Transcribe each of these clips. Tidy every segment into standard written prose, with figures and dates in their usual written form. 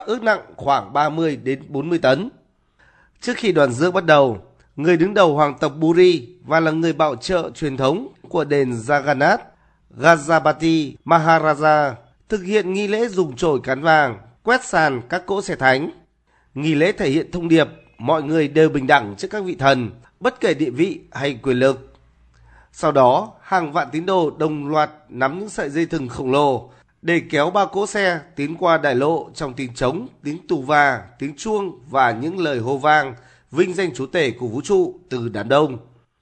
ước nặng khoảng 30 đến 40 tấn. Trước khi đoàn rước bắt đầu, người đứng đầu hoàng tộc Puri và là người bảo trợ truyền thống của đền Jagannath, Gajapati Maharaja, thực hiện nghi lễ dùng chổi cán vàng, quét sàn các cỗ xe thánh. Nghi lễ thể hiện thông điệp mọi người đều bình đẳng trước các vị thần, bất kể địa vị hay quyền lực. Sau đó, hàng vạn tín đồ đồng loạt nắm những sợi dây thừng khổng lồ để kéo ba cỗ xe tiến qua đại lộ trong tiếng trống, tiếng tù va, tiếng chuông và những lời hô vang vinh danh chúa tể của vũ trụ từ đám đông.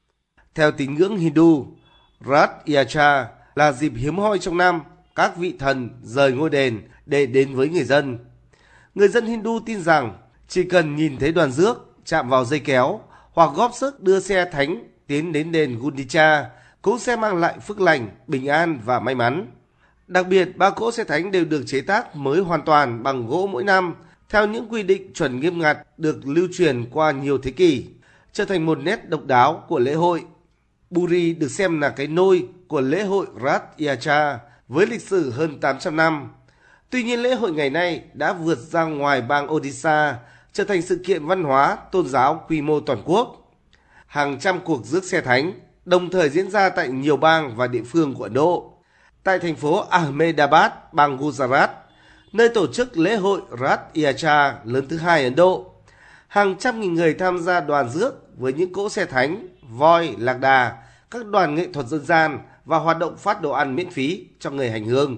Theo tín ngưỡng Hindu, Rath Yatra là dịp hiếm hoi trong năm các vị thần rời ngôi đền để đến với người dân. Người dân Hindu tin rằng chỉ cần nhìn thấy đoàn rước chạm vào dây kéo hoặc góp sức đưa xe thánh tiến đến đền Gundicha cũng sẽ mang lại phước lành, bình an và may mắn. Đặc biệt, ba cỗ xe thánh đều được chế tác mới hoàn toàn bằng gỗ mỗi năm, theo những quy định chuẩn nghiêm ngặt được lưu truyền qua nhiều thế kỷ, trở thành một nét độc đáo của lễ hội. Puri được xem là cái nôi của lễ hội Rath Yatra với lịch sử hơn 800 năm. Tuy nhiên, lễ hội ngày nay đã vượt ra ngoài bang Odisha, trở thành sự kiện văn hóa, tôn giáo quy mô toàn quốc. Hàng trăm cuộc rước xe thánh đồng thời diễn ra tại nhiều bang và địa phương của Ấn Độ. Tại thành phố Ahmedabad, bang Gujarat, nơi tổ chức lễ hội Rath Yatra lớn thứ hai Ấn Độ, hàng trăm nghìn người tham gia đoàn rước với những cỗ xe thánh, voi, lạc đà, các đoàn nghệ thuật dân gian và hoạt động phát đồ ăn miễn phí cho người hành hương.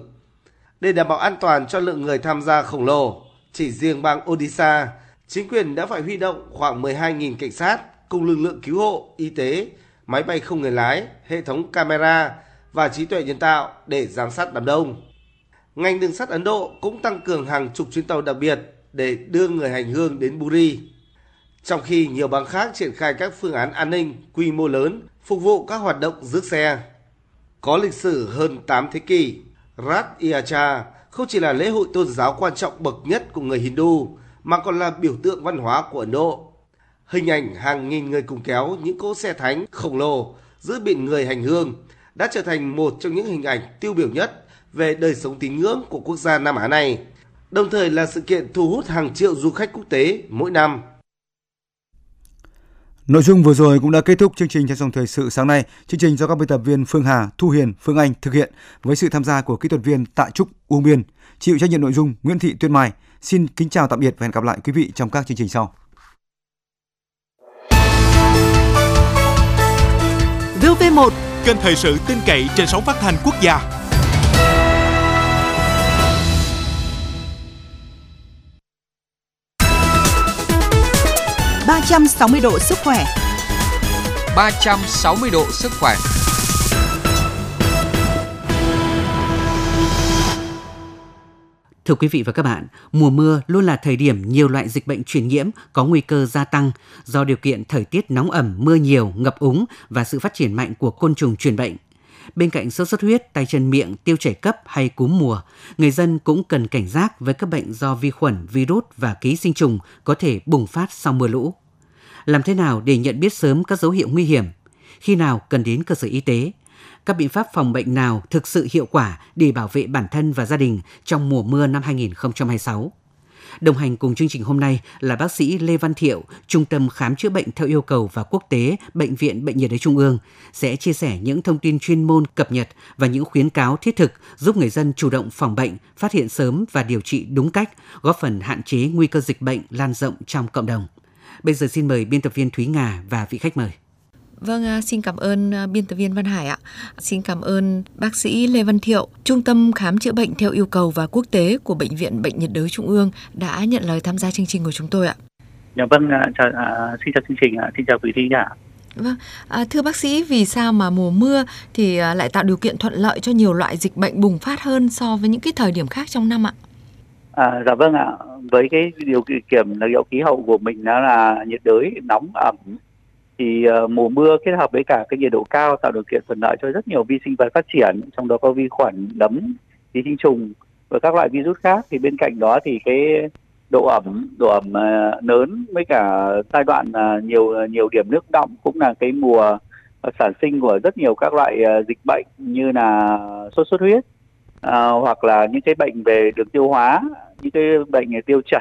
Để đảm bảo an toàn cho lượng người tham gia khổng lồ, chỉ riêng bang Odisha, chính quyền đã phải huy động khoảng 12.000 cảnh sát cùng lực lượng cứu hộ, y tế, máy bay không người lái, hệ thống camera và trí tuệ nhân tạo để giám sát đám đông. Ngành đường sắt Ấn Độ cũng tăng cường hàng chục chuyến tàu đặc biệt để đưa người hành hương đến Puri. Trong khi nhiều bang khác triển khai các phương án an ninh quy mô lớn phục vụ các hoạt động rước xe. Có lịch sử hơn 8 thế kỷ, Rath Yatra không chỉ là lễ hội tôn giáo quan trọng bậc nhất của người Hindu mà còn là biểu tượng văn hóa của Ấn Độ. Hình ảnh hàng nghìn người cùng kéo những cỗ xe thánh khổng lồ giữa biển người hành hương đã trở thành một trong những hình ảnh tiêu biểu nhất về đời sống tín ngưỡng của quốc gia Nam Á này, đồng thời là sự kiện thu hút hàng triệu du khách quốc tế mỗi năm. Nội dung vừa rồi cũng đã kết thúc chương trình Theo dòng thời sự sáng nay. Chương trình do các biên tập viên Phương Hà, Thu Hiền, Phương Anh thực hiện với sự tham gia của kỹ thuật viên Tạ Trúc, Uông Biên, chịu trách nhiệm nội dung Nguyễn Thị Tuyết Mai. Xin kính chào tạm biệt và hẹn gặp lại quý vị trong các chương trình sau. VOV1, kênh thời sự tin cậy trên sóng phát thanh quốc gia. $360 độ sức khỏe. 360 độ sức khỏe. Thưa quý vị và các bạn, mùa mưa luôn là thời điểm nhiều loại dịch bệnh truyền nhiễm có nguy cơ gia tăng do điều kiện thời tiết nóng ẩm, mưa nhiều, ngập úng và sự phát triển mạnh của côn trùng truyền bệnh. Bên cạnh sốt xuất huyết, tay chân miệng, tiêu chảy cấp hay cúm mùa, người dân cũng cần cảnh giác với các bệnh do vi khuẩn, virus và ký sinh trùng có thể bùng phát sau mưa lũ. Làm thế nào để nhận biết sớm các dấu hiệu nguy hiểm? Khi nào cần đến cơ sở y tế? Các biện pháp phòng bệnh nào thực sự hiệu quả để bảo vệ bản thân và gia đình trong mùa mưa năm 2026? Đồng hành cùng chương trình hôm nay là bác sĩ Lê Văn Thiệu, Trung tâm Khám chữa bệnh theo yêu cầu và quốc tế, Bệnh viện Bệnh nhiệt đới Trung ương, sẽ chia sẻ những thông tin chuyên môn cập nhật và những khuyến cáo thiết thực giúp người dân chủ động phòng bệnh, phát hiện sớm và điều trị đúng cách, góp phần hạn chế nguy cơ dịch bệnh lan rộng trong cộng đồng. Bây giờ xin mời biên tập viên Thúy Nga và vị khách mời. Vâng, xin cảm ơn biên tập viên Văn Hải ạ. Xin cảm ơn bác sĩ Lê Văn Thiệu, Trung tâm Khám chữa bệnh theo yêu cầu và quốc tế của Bệnh viện Bệnh nhiệt đới Trung ương đã nhận lời tham gia chương trình của chúng tôi ạ. Dạ vâng, xin chào chương trình, xin chào quý thính giả. Vâng, thưa bác sĩ, vì sao mà mùa mưa thì lại tạo điều kiện thuận lợi cho nhiều loại dịch bệnh bùng phát hơn so với những cái thời điểm khác trong năm ạ? Dạ vâng ạ, với cái điều kiện là khí hậu của mình nó là nhiệt đới nóng ẩm, thì mùa mưa kết hợp với cả cái nhiệt độ cao tạo điều kiện thuận lợi cho rất nhiều vi sinh vật phát triển, trong đó có vi khuẩn, nấm, ký sinh trùng và các loại virus khác. Thì bên cạnh đó thì cái độ ẩm lớn với cả giai đoạn nhiều điểm nước đọng cũng là cái mùa sản sinh của rất nhiều các loại dịch bệnh như là sốt xuất huyết hoặc là những cái bệnh về đường tiêu hóa những cái bệnh tiêu chảy